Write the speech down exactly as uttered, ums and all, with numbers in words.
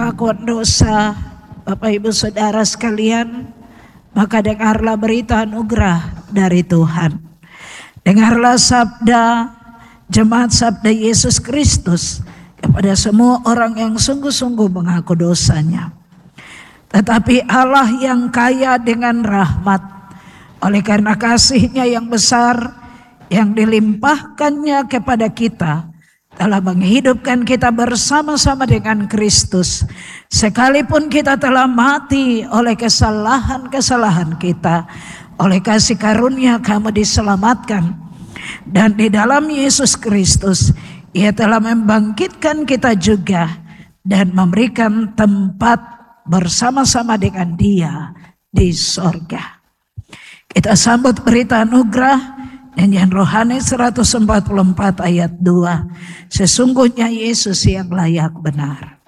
pengakuan dosa, Bapak Ibu Saudara sekalian, maka dengarlah berita anugerah dari Tuhan. Dengarlah sabda jemaat sabda Yesus Kristus kepada semua orang yang sungguh-sungguh mengaku dosanya. Tetapi Allah yang kaya dengan rahmat, oleh karena kasih-Nya yang besar yang dilimpahkannya kepada kita, telah menghidupkan kita bersama-sama dengan Kristus. Sekalipun kita telah mati oleh kesalahan-kesalahan kita, oleh kasih karunia kamu diselamatkan. Dan di dalam Yesus Kristus, Ia telah membangkitkan kita juga dan memberikan tempat bersama-sama dengan Dia di sorga. Kita sambut berita anugerah nyanyian rohani seratus empat puluh empat ayat dua. Sesungguhnya Yesus yang layak benar.